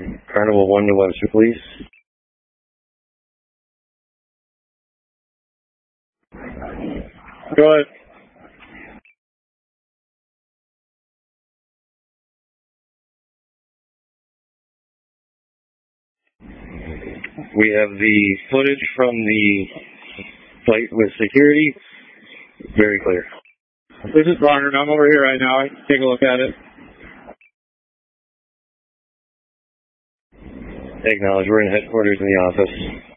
Carnival 1 to Webster, please. Go ahead. We have the footage from the flight with security. Very clear. This is Barnard. I'm over here right now. I can take a look at it. Acknowledge. We're in headquarters in the office.